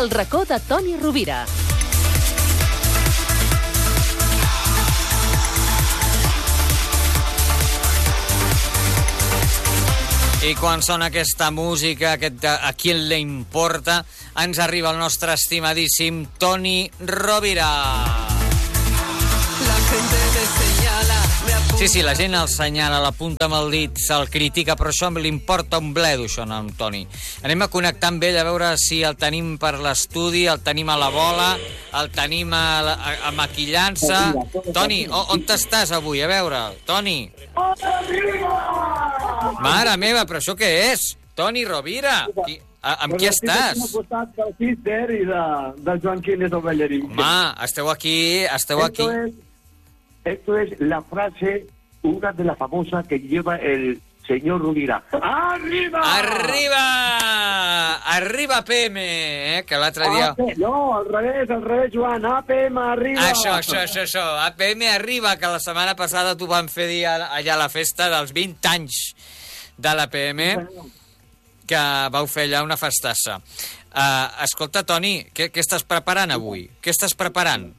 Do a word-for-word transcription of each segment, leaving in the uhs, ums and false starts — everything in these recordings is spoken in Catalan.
El racó de Toni Rovira. I quan sona aquesta música, aquest a qui le importa, ens arriba el nostre estimadíssim Toni Rovira. La gente me señala, me apunta... Sí, sí, la gent el senyala, l'apunta amb el dit, se'l critica, però això li importa un bledo, això, no, amb Toni. Anem a connectar amb ell, a veure si el tenim per l'estudi, el tenim a la bola, el tenim a, a, a maquillant-se. Toni, on t'estàs avui? A veure, Toni. Mare meva, però això què és? Toni Rovira, qui, a, amb qui estàs? Estic al costat del Cister i de, del Joan Quiles, el ballarí. Home, esteu aquí, esteu aquí. Esto es, esto es la frase, una de las famosas que lleva el señor Rovira. ¡Arriba! Arriba! Arriba P M, eh? Que l'altre dia... A P... No, al revés, al revés, Joan. A P M, arriba! Això, això, això, això. A P M arriba, que la setmana passada t'ho van fer dir allà a la festa dels vint anys de l'A P M, que vau fer allà una festassa. Uh, escolta, Toni, què, què estàs preparant avui? Què estàs preparant?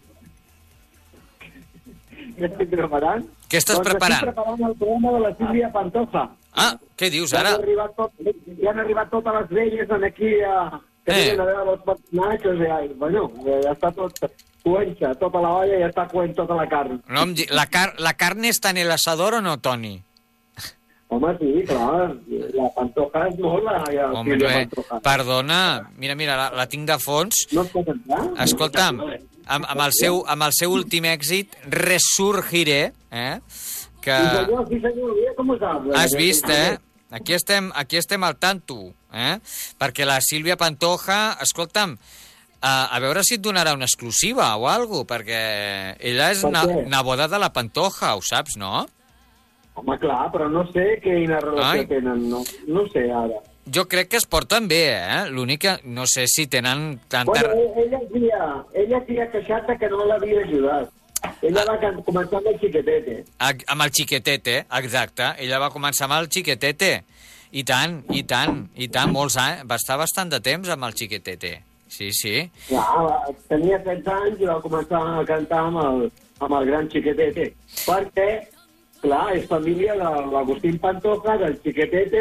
Què estic preparant? Què estàs doncs preparant? Estic preparant el programa de la Sílvia Pantoja. Ah, què dius Ja ara? han arribat, tot, ja han arribat totes les velles en aquí a... Que Eh. eh. a veure els personatges i, bueno, ja està tot cuenxa, tota la olla ja està cuent tota la carn. No, em di... la, car... la carne està en el asador o no, Toni? Home, sí, clar, la Pantoja és molt la, la Home, Sílvia eh, Pantoja. perdona, mira, mira, la, la tinc de fons. No es pot entrar? Escolta'm, amb, amb, el seu, amb el seu últim èxit, Resurgiré, eh? Que Sí, senyor, sí, senyor, mira com ho saps. has vist, eh? Aquí estem, aquí estem al tanto, eh? Perquè la Sílvia Pantoja, escolta'm, a, a veure si et donarà una exclusiva o alguna cosa, perquè ella és Per na, què? neboda de la Pantoja, ho saps, no? Home, clar, però no sé quina relació Ai. tenen, no, no sé ara. Jo crec que es porten bé, eh? L'únic que no sé si tenen tanta... Bueno, ella havia, ella havia queixat que no l'havia ajudat. Ella va can- començar amb el xiquetete. Ag- Amb el xiquetete, exacte. Ella va començar amb el xiquetete. I tant, i tant, i tant, molts anys. Va estar bastant de temps amb el xiquetete. Sí, sí. Clar, va- tenia setze anys i va començar a cantar amb el, amb el gran xiquetete. Perquè, clar, és família de l'Agustín Pantoja, del xiquetete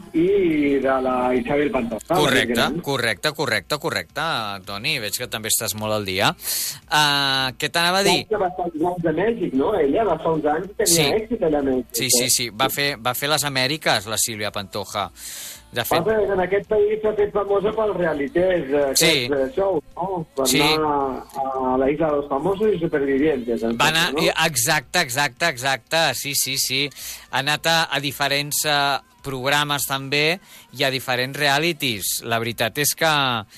i de la Isabel Pantoja. Correcte, correcte, correcte, correcte, Toni. Veig que també estàs molt al dia. Uh, què t'anava a dir? Va estar uns anys a Mèxic, no? Ella va fa uns anys tenia Sí. èxit allà a Mèxic. Sí, sí, sí. Va fer, va fer les Amèriques, la Sílvia Pantoja. De fet, Passa que en aquest país s'ha fet famosa pels realités, eh, Sí. aquests eh, shows, no? Per Sí. anar a, a la Isla de los Famosos i Supervivientes. va anar... no? Exacte, exacte, exacte. Sí, sí, sí. Ha anat a, a diferents uh, programes també i a diferents realities. La veritat és que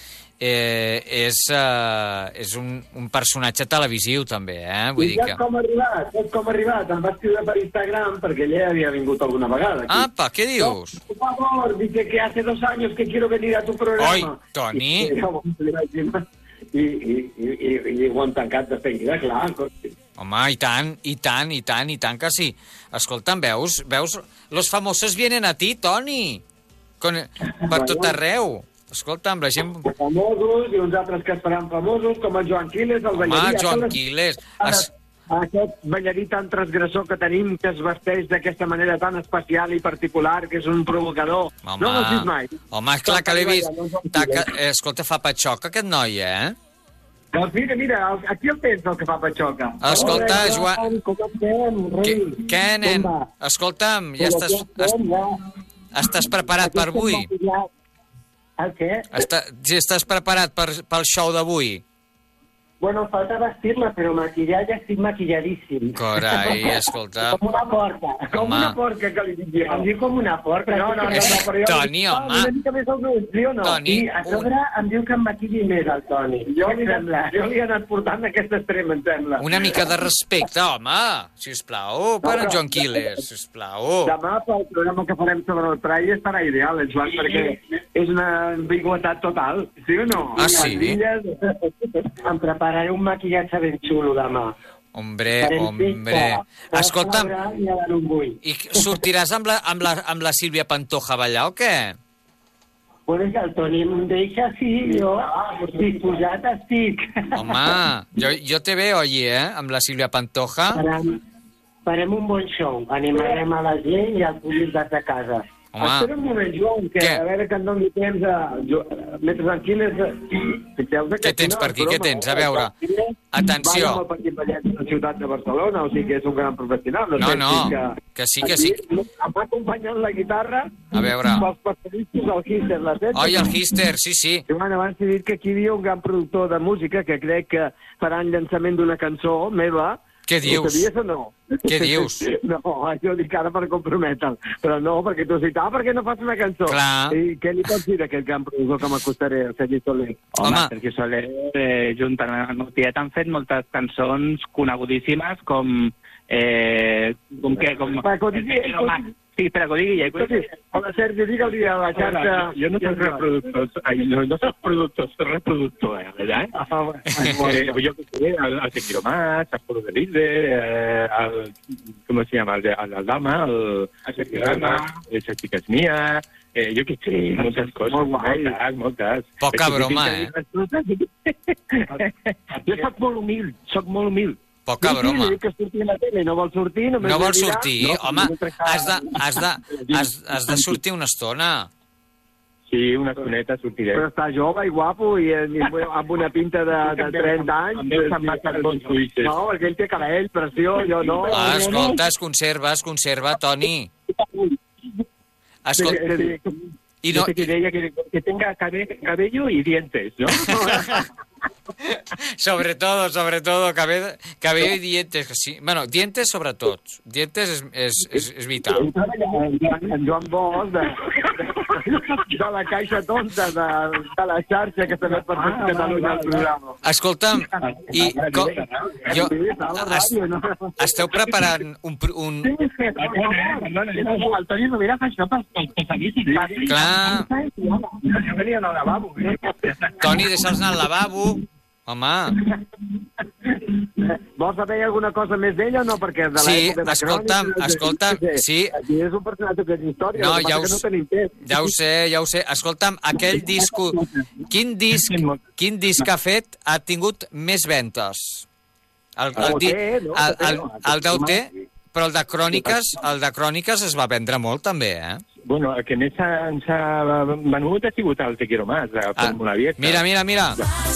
eh, és, uh, és un, un personatge televisiu també, eh? Vull I dir saps que... com ha arribat? Saps com ha arribat? Em va escriure per Instagram perquè ella havia vingut alguna vegada. Aquí. Apa, què dius? Por favor, dice que hace dos años que quiero venir a tu programa. Oi, Toni. I, i, i, i, i, i ho han tancat de seguida, clar. Home, i tant, i tant, i tant, i tant que sí. Escolta'm, veus? Veus? Los famosos vienen a ti, Toni. Con... Per tot arreu. Escolta'm, la gent... Famosos i uns altres que es faran famosos, com el Joan Quiles, el Home, ballarí. Joan Aquelles- Quiles. Es... Aquest ballarí tan transgressor que tenim, que es vesteix d'aquesta manera tan especial i particular, que és un provocador. Home, No l'has vist mai? home, és clar que l'he vist. No, no, no, Taca... Eh, escolta, fa patxoca aquest noi, eh? Doncs mira, mira, el- aquí el tens, el que fa patxoca. Escolta, Hola, Joan- com estem, rei? Què, què nen? Com va? Escolta'm, ja Com estàs, estem, ja? estàs preparat per Aquí estem avui? maquillats. El què? Està, si estàs preparat per, pel show d'avui? Bueno, falta vestir-la, però maquillar ja estic maquilladíssim. Carai, escolta... Com una porca, com Home. una porca que li dic jo. Em diu com una porca. No, no, no, És- no, però jo... Toni, Ah, home. Una mica més el meu estil, o no? Toni, I a sobre em diu que em maquilli més el Toni. Jo li, sembla? Jo li he anat portant aquest extrem, em sembla. Una mica de respecte, home, sisplau, per en Joan Quiles, sisplau. Demà, pel programa que farem sobre el Prai, estarà ideal, el Joan, perquè és una ambigüetat total, sí o no? Ah, sí? Em prepararé un maquillatge ben xulo demà. Hombre, Farem hombre. festa, Escolta'm, a sobre i a dar un bull. i sortiràs amb la, amb la, amb la Sílvia Pantoja a ballar o què? Bueno, si el Toni em deixa, sí, jo disposat estic. Home, jo, jo te veo allí, eh, amb la Sílvia Pantoja. Farem, farem un bon show. Animarem a la gent i al públic de casa. Home. Espera un moment, Joan, que Què? a veure que em doni temps a... Jo, mentre tranquil·les... Què tens per aquí? Què tens? A veure. Atenció. Va amb el Petit Vallet de la ciutat de Barcelona, o sigui que és un gran professional. No, sé, no, si que sí, que sí. Aquí em va acompanyant la guitarra A veure. pels passadissos del Hister. La Oi, el Hister, sí, sí. Joan, abans he dit que aquí hi havia un gran productor de música que crec que farà el llançament d'una cançó meva. Què dius? Ho sabies o no? Què dius? No, això dic ara per comprometre'l. Però no, perquè tu has dit, ah, per què no fas una cançó? Clar. I què li pots dir d'aquest gran productor que m'acostaré, el Sergi Soler? Home. Home, Sergi Soler, eh, junt amb el meu tiet, han fet moltes cançons conegudíssimes com... Eh, com què? Com... Va, que ho digui, Eh, home, sí, espera, que ho digui ja. Escolti, hola, Sergi, digue-li a la xarxa... Jo no soc reproductor, ai, no, no soc productor, soc reproductor, eh, ¿verdad? Ah, bueno. Eh, yo que sé, al, al Te Quiero Más, al Foro de Líder, eh, al, ¿cómo se llama? Al de, a la Dama, al, al Sergio Dama, Esa chica es mía, eh, yo que sé, muchas cosas, Molt guai. moltes, moltes. Poca És que broma, tinc que dir les coses. Jo soc molt humil, soc molt humil. Poca broma. Sí, que surti a la tele, no vol sortir, només No ve vols mirar. sortir? No, Home, mentre que- has de, has, de, has, has de sortir una estona. Sí, una estoneta sortiré. Però està jove i guapo i, i amb una pinta de, de trenta anys. Em veus amb massa bons ulls. No, perquè ell té cabell, preciós, jo no. Ah, escolta, es conserva, es conserva, Toni. Escolta, i no, Yo sé que de ella que, que tenga cabe- cabello y dientes, ¿no? sobre todo, sobre todo, cabello, cabello y dientes. que Sí. Bueno, dientes sobre tot. Dientes és, és, és, és vital. En Joan Bosch, de, de, de la caixa tonta, de, de la xarxa que s'ha per tot Catalunya al programa. Escolta'm, i co, jo, Sí, està a la es, ràdio, no? esteu preparant un, pr- un... El Toni Rovira fa això pels passadissos. Clar, Jo venia al lavabo. Toni, deixa'ls anar al lavabo. Home, Vols saber alguna cosa més d'ella o no? Perquè de Sí, l'època de escolta'm, Cròniques, escolta'm, jo què sé, sí. Aquí és un personatge que és història, No, el que ja passa ho que no s- tenim temps. ja ho sé, ja ho sé. Escolta'm, aquell disco... Quin disc, quin disc ha fet ha tingut més ventes? El, el, El di- té, no? el, el, El el deu té, però el de Cròniques, el de Cròniques es va vendre molt també, eh? Bueno, el que més s'ha- ens ha venut ha sigut el Te Quiero Más, de Ah, Fórmula Vieja. mira, mira, mira.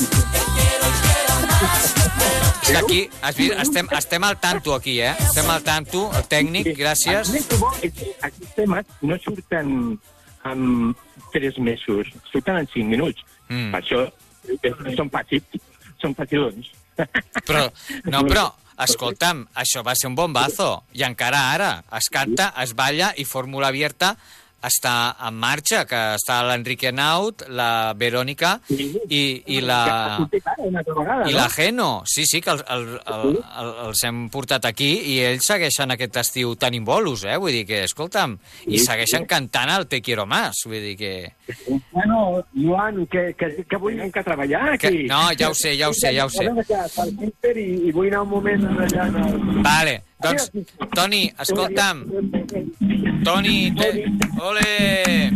És que aquí has vist, estem, estem al tanto aquí, eh? Estem al tanto, el tècnic, gràcies. El més bo és que aquests temes no surten en tres mesos, surten en cinc minuts. Mm. Per això eh, són fàcils, són facilons. Però, no, però, escolta'm, això va ser un bombazo. I encara ara es canta, es balla i Fórmula Abierta està en marxa, que està l'Enrique Naut, la Verònica i, i la... Una altra vegada, I no? la Geno, sí, sí, que el, el, el, el, els hem portat aquí i ells segueixen aquest estiu tan imbolos, eh? Vull dir que, escolta'm, i segueixen cantant el Te Quiero Más, vull dir que... Bueno, Joan, que, que, que vull... Tenim que treballar que aquí. no, ja ho sé, ja ho sé, ja ho sé. I, i vull anar un moment allà... No. Vale, doncs, Toni, escolta'm, Toni, te... ole!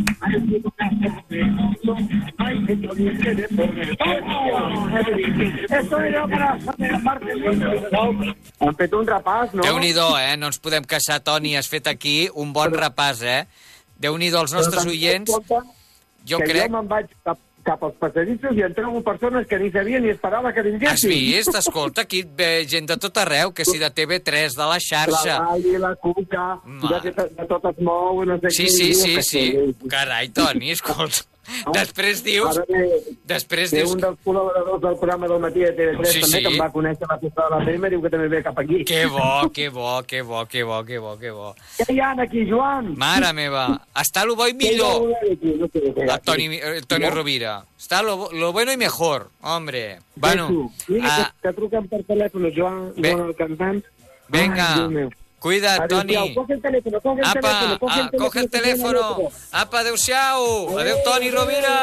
Esto era para la parte... Han fet un repàs, no? Déu-n'hi-do, eh? No ens podem queixar, Toni, has fet aquí un bon repàs, eh? Déu-n'hi-do als nostres oients, jo que crec... jo me'n vaig cap, cap als passadissos i em trobo persones que ni sabia ni esperava que vinguessin. Has vist? Escolta, aquí et ve gent de tot arreu, que si de T V tres, de la La xarxa... Gali, la Cuca, Ma. de, de tot es mou, no sé Sí, què. sí, i diu sí, que sí. Carai, Toni, escolta. Després dius... Ara ve, Després ve dius... un dels col·laboradors del programa del matí de T V tres Sí, també, sí. que em va conèixer a la festa de la P M, diu que també ve cap aquí. Que bo, que bo, que bo, que bo, que bo, que bo. Què hi ha aquí, Joan? Mare meva, està lo bo i Què hi ha millor, aquí? No sé què hi ha el Toni, aquí. el Toni Rovira. Està lo, bo- lo bueno i mejor, hombre. Bueno, Mira, ah, que, que truquen per telèfon, Joan, Ve- Joan el cantant. venga, Ai, Déu meu. cuida, Toni. Adéu-siau, coge el teléfono, coge el Apa, teléfono, coge el ah, coge el teléfono. teléfono. Apa, adéu-siau. Adéu, Toni Rovira.